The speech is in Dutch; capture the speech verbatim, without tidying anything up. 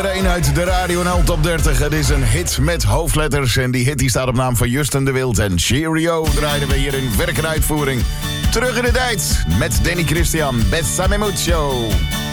Een uit de Radio N L Top dertig. Het is een hit met hoofdletters. En die hit die staat op naam van Justin de Wild. En Cheerio draaiden we hier in werk en uitvoering. Terug in de tijd met Danny Christian. Bessame mucho.